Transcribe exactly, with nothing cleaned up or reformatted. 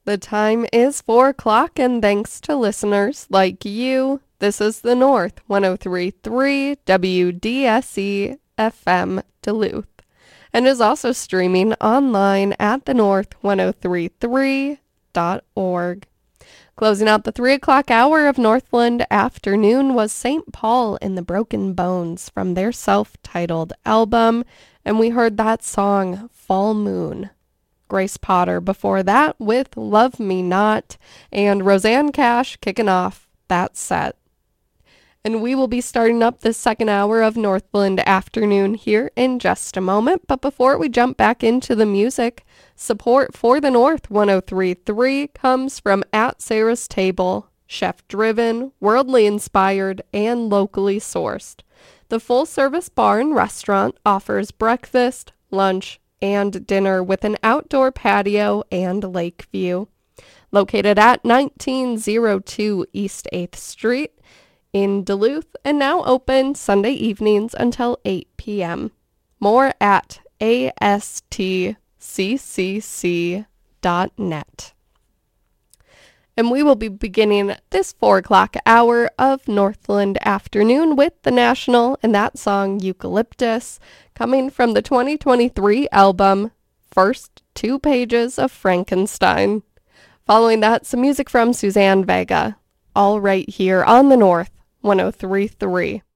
The time is four o'clock, and thanks to listeners like you, this is the North one oh three point three W D S E F M Duluth, and is also streaming online at the north ten thirty-three dot org. Closing out the three o'clock hour of Northland Afternoon was Saint Paul and the Broken Bones from their self-titled album, and we heard that song, Fall Moon. Grace Potter before that with Love Me Not, and Roseanne Cash kicking off that set. And we will be starting up the second hour of Northland Afternoon here in just a moment. But before we jump back into the music, support for the North one oh three point three comes from At Sarah's Table, chef-driven, worldly inspired, and locally sourced. The full-service bar and restaurant offers breakfast, lunch, and dinner with an outdoor patio and lake view. Located at nineteen oh two East eighth Street in Duluth, and now open Sunday evenings until eight p.m. More at A S T C C C dot net. And we will be beginning this four o'clock hour of Northland Afternoon with the National and that song Eucalyptus, coming from the twenty twenty-three album First Two Pages of Frankenstein. Following that, some music from Suzanne Vega, all right here on the North one oh three point three.